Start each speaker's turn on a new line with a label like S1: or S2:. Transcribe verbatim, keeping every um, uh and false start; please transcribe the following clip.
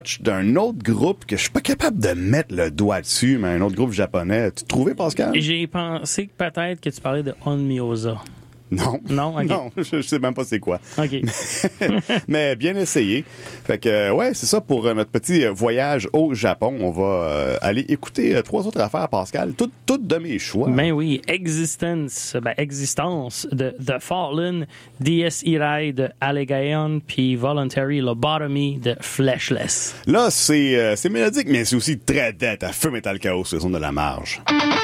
S1: d'un autre groupe que je suis pas capable de mettre le doigt dessus, mais un autre groupe japonais. Tu trouvé, Pascal?
S2: J'ai pensé que peut-être que tu parlais de Onmyoza.
S1: Non.
S2: Non, okay.
S1: Non, je, je sais même pas c'est quoi.
S2: OK.
S1: Mais bien essayé. Fait que, ouais, c'est ça pour notre petit voyage au Japon. On va euh, aller écouter euh, trois autres affaires, Pascal. Toutes, toutes de mes choix.
S2: Ben oui. Existence, ben, Existence de The Fallen, D S Irai de Allegaeon, puis Voluntary Lobotomy de Fleshless.
S1: Là, c'est, euh, c'est mélodique, mais c'est aussi très dead à feu Metal Chaos, la zone de la marge.